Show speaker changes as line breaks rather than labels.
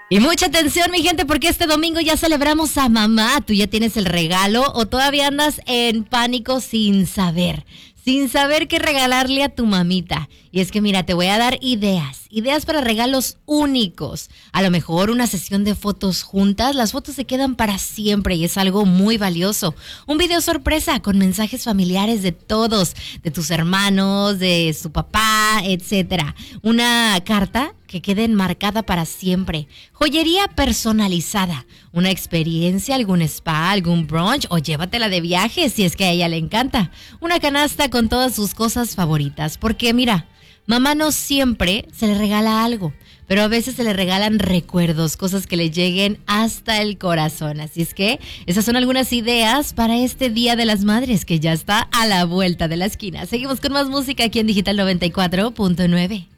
Y mucha atención, mi gente, porque este domingo ya celebramos a mamá. ¿Tú ya tienes el regalo o todavía andas en pánico sin saber? Sin saber qué regalarle a tu mamita. Y es que mira, te voy a dar ideas para regalos únicos. A lo mejor una sesión de fotos juntas. Las fotos se quedan para siempre y es algo muy valioso. Un video sorpresa con mensajes familiares de todos, de tus hermanos, de su papá, etcétera. Una carta que quede enmarcada para siempre. Joyería personalizada. Una experiencia, algún spa, algún brunch o llévatela de viaje si es que a ella le encanta. Una canasta con todas sus cosas favoritas. Porque mira, mamá no siempre se le regala algo, pero a veces se le regalan recuerdos, cosas que le lleguen hasta el corazón. Así es que esas son algunas ideas para este Día de las Madres que ya está a la vuelta de la esquina. Seguimos con más música aquí en Digital 94.9.